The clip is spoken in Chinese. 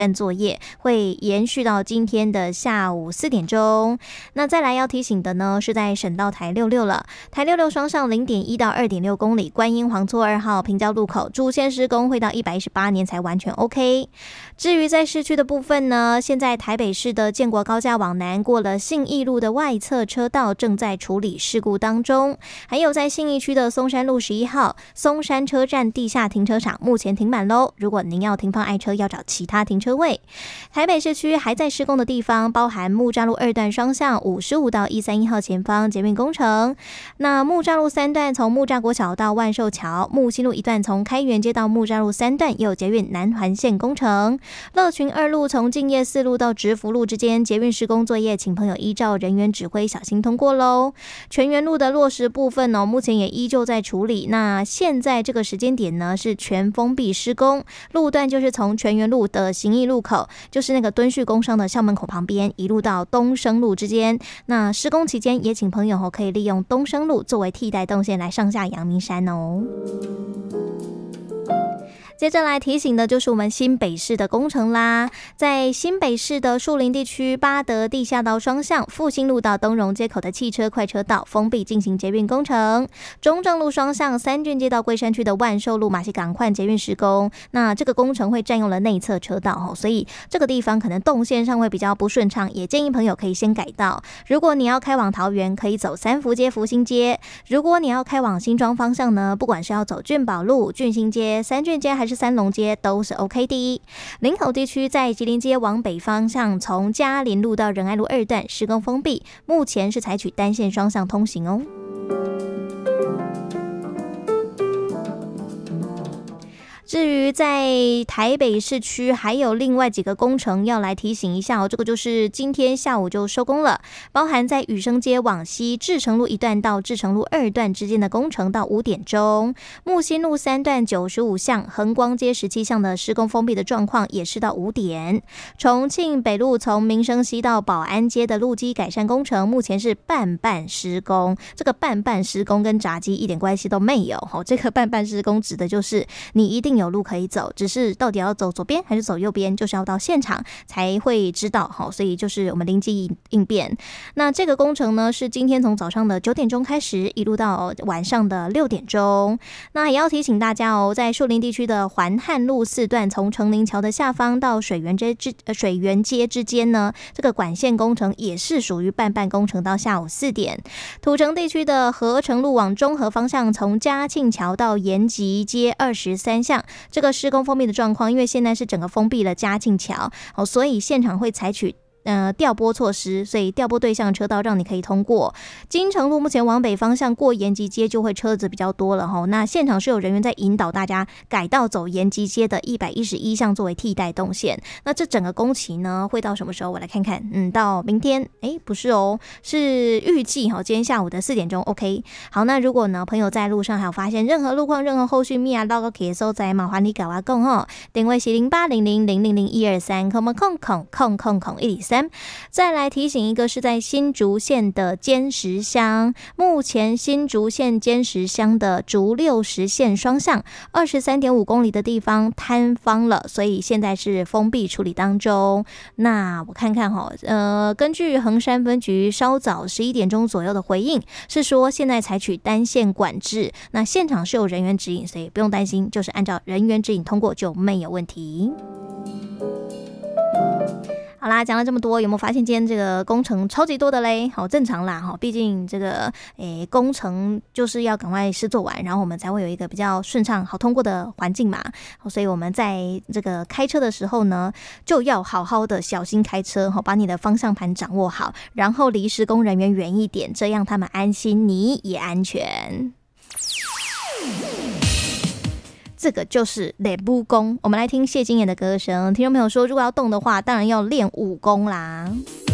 办作业，会延续到今天的下午4点钟。那再来要提醒的呢，是在省道台66了，台66双向0.1到2.6公里，观音黄厝2号平交路口主线施工会到118年才完全 OK。至于在市区的部分呢，现在台北市的建国高架往南过了信义路的外侧车道正在处理事故当中，还有在信义区的松山路11号松山车站地下停车场目前停满喽，如果您要停放爱车，要找其他停车位。台北市区还在施工的地方，包含木栅路2段双向55到131号前方捷运工程，那木栅路3段从木栅国小到万寿桥，木星路1段从开元街到木栅路3段也有捷运南环线工程，乐群2路从敬业4路到直福路之间捷运施工作业，请朋友依照人员指挥小心通过咯。全园路的落实部分目前也依旧在处理，那现在这个时间点呢是全封闭施工，路段就是从全园路的行义路口，就是那个敦叙工商的校门口旁边，一路到东升路之间。那施工期间也请朋友可以利用东升路作为替代动线来上下阳明山哦。接着来提醒的就是我们新北市的工程啦，在新北市的树林地区八德地下道双向复兴路到东荣街口的汽车快车道封闭进行捷运工程，中正路双向三郡街到龟山区的万寿路马西港快捷运施工，那这个工程会占用了内侧车道，所以这个地方可能动线上会比较不顺畅，也建议朋友可以先改道。如果你要开往桃园，可以走三福街福兴街，如果你要开往新庄方向呢，不管是要走郡宝路郡兴街三郡街还是三龙街都是 OK 的。林口地区在吉林街往北方向，从嘉林路到仁爱路2段施工封闭，目前是采取单线双向通行哦。至于在台北市区还有另外几个工程要来提醒一下这个就是今天下午就收工了，包含在羽生街往西志诚路1段到志诚路2段之间的工程到5点钟，木星路3段95巷横光街17巷的施工封闭的状况也是到5点，重庆北路从民生西到保安街的路基改善工程目前是半施工，这个半施工跟闸机一点关系都没有，这个半施工指的就是你一定有路可以走，只是到底要走左边还是走右边，就是要到现场才会知道，所以就是我们灵机应变。那这个工程呢是今天从早上的9点钟开始，一路到晚上的6点钟。那也要提醒大家在树林地区的环汉路4段从成林桥的下方到水源街之间呢，这个管线工程也是属于半工程到下午4点。土城地区的合成路往中和方向，从嘉庆桥到延吉街23巷，这个施工封闭的状况，因为现在是整个封闭了嘉庆桥，所以现场会采取调拨措施，所以调拨对向车道让你可以通过。金城路目前往北方向过延吉街就会车子比较多了那现场是有人员在引导大家改道走延吉街的111巷作为替代动线。那这整个工期呢会到什么时候？我来看看，到明天不是是预计今天下午的4点钟 OK。 好，那如果呢朋友在路上还有发现任何路况任何后续密到个可以收在麻烦你跟我讲电话是0800000123，0000123。再来提醒一个是在新竹县的尖石乡，目前新竹县尖石乡的竹60线双向23.5公里的地方坍方了，所以现在是封闭处理当中。那我看看根据衡山分局稍早11点钟左右的回应，是说现在采取单线管制，那现场是有人员指引，所以不用担心，就是按照人员指引通过就没有问题。好啦，讲了这么多，有没有发现今天这个工程超级多的嘞？好正常啦，毕竟这个工程就是要赶快施做完，然后我们才会有一个比较顺畅好通过的环境嘛。所以我们在这个开车的时候呢，就要好好的小心开车，把你的方向盘掌握好，然后离施工人员远一点，这样他们安心，你也安全。这个就是练武功。我们来听谢金燕的歌声。听众朋友说，如果要动的话，当然要练武功啦。